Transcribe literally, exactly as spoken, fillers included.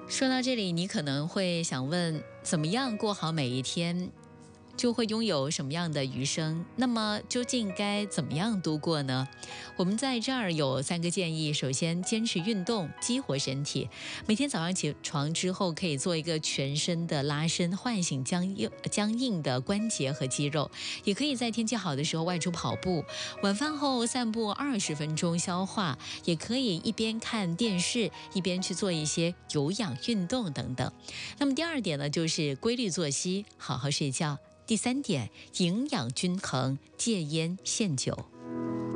说到这里，你可能会想问，怎么样过好每一天，就会拥有什么样的余生？那么究竟该怎么样度过呢？我们在这儿有三个建议。首先，坚持运动，激活身体。每天早上起床之后，可以做一个全身的拉伸，唤醒僵硬僵硬的关节和肌肉。也可以在天气好的时候外出跑步，晚饭后散步二十分钟消化。也可以一边看电视，一边去做一些有氧运动等等。那么第二点呢，就是规律作息，好好睡觉。第三点，营养均衡，戒烟限酒。